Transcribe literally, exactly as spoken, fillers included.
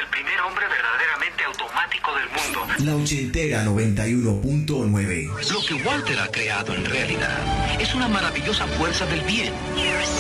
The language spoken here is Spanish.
el primer hombre verdaderamente automático del mundo. La ochentera noventa y uno punto nueve. Lo que Walter ha creado en realidad es una maravillosa fuerza del bien.